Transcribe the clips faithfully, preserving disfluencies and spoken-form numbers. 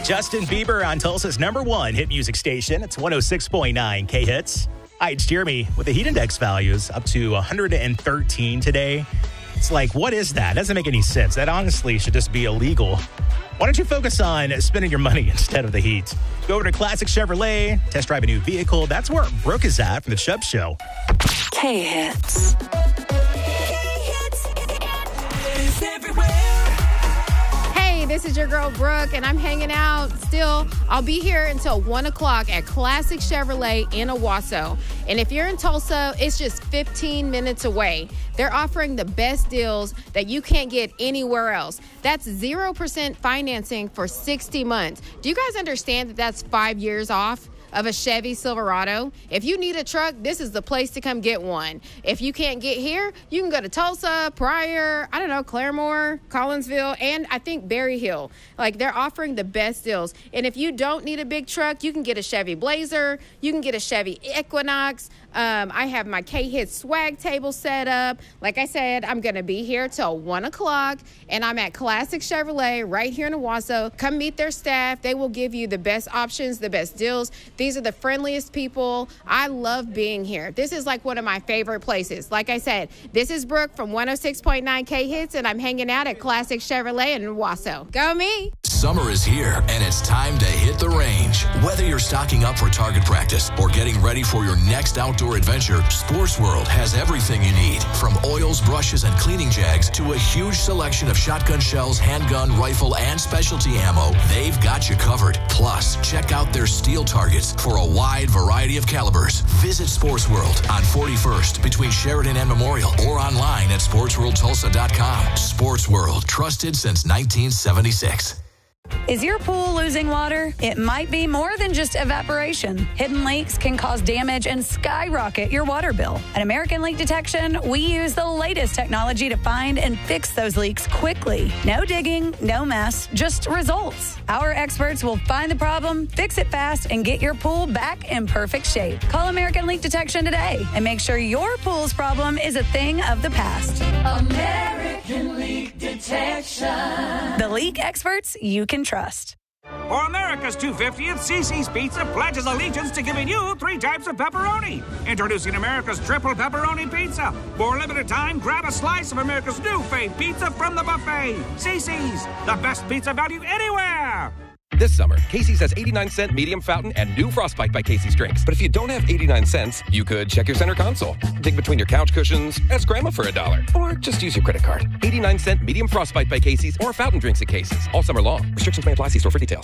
Justin Bieber on Tulsa's number one hit music station. It's one oh six point nine K-Hits. Hi, it's Jeremy with the heat index values up to one hundred thirteen today. It's like, what is that? Doesn't make any sense. That honestly should just be illegal. Why don't you focus on spending your money instead of the heat? Go over to Classic Chevrolet, test drive a new vehicle. That's where Brooke is at from the Chubb Show. K-Hits. Hey, this is your girl Brooke, and I'm hanging out still. I'll be here until one o'clock at Classic Chevrolet in Owasso. And if you're in Tulsa, it's just fifteen minutes away. They're offering the best deals that you can't get anywhere else. That's zero percent financing for sixty months. Do you guys understand that that's five years off of a Chevy Silverado? If you need a truck, this is the place to come get one. If you can't get here, you can go to Tulsa, Pryor, I don't know, Claremore, Collinsville, and I think Berry Hill. Like, they're offering the best deals. And if you don't need a big truck, you can get a Chevy Blazer, you can get a Chevy Equinox. Um, I have my K-Hits swag table set up. Like I said, I'm going to be here till one o'clock, and I'm at Classic Chevrolet right here in Owasso. Come meet their staff. They will give you the best options, the best deals. These are the friendliest people. I love being here. This is like one of my favorite places. Like I said, this is Brooke from one oh six point nine K-Hits, and I'm hanging out at Classic Chevrolet in Owasso. Go me! Summer is here, and it's time to hit the range. Whether you're stocking up for target practice or getting ready for your next outdoor adventure, Sports World has everything you need. From oils, brushes, and cleaning jags to a huge selection of shotgun shells, handgun, rifle, and specialty ammo, they've got you covered. Plus, check out their steel targets for a wide variety of calibers. Visit Sports World on forty-first between Sheridan and Memorial or online at sports world tulsa dot com. Sports World, trusted since nineteen seventy-six. Is your pool losing water? It might be more than just evaporation. Hidden leaks can cause damage and skyrocket your water bill. At American Leak Detection, we use the latest technology to find and fix those leaks quickly. No digging, no mess, just results. Our experts will find the problem, fix it fast, and get your pool back in perfect shape. Call American Leak Detection today and make sure your pool's problem is a thing of the past. American Leak Detection. The leak experts you can trust. For America's two hundred fiftieth, C C's Pizza pledges allegiance to giving you three types of pepperoni. Introducing America's triple pepperoni pizza. For a limited time, grab a slice of America's new fave pizza from the buffet. C C's, the best pizza value anywhere. This summer, Casey's has eighty-nine cent medium fountain and new Frostbite by Casey's drinks. But if you don't have eighty-nine cents, you could check your center console, dig between your couch cushions, ask grandma for a dollar, or just use your credit card. eighty-nine cent medium Frostbite by Casey's or fountain drinks at Casey's all summer long. Restrictions may apply. See store for details.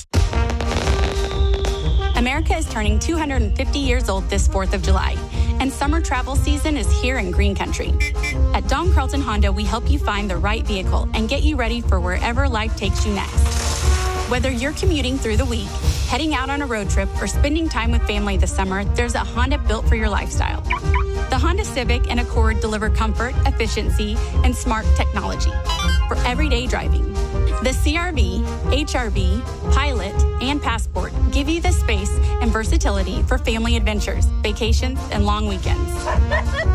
America is turning two hundred fifty years old this fourth of July, and summer travel season is here in Green Country. At Don Carlton Honda, we help you find the right vehicle and get you ready for wherever life takes you next. Whether you're commuting through the week, heading out on a road trip, or spending time with family this summer, there's a Honda built for your lifestyle. The Honda Civic and Accord deliver comfort, efficiency, and smart technology for everyday driving. The C R V, H R V, Pilot, and Passport give you the space and versatility for family adventures, vacations, and long weekends.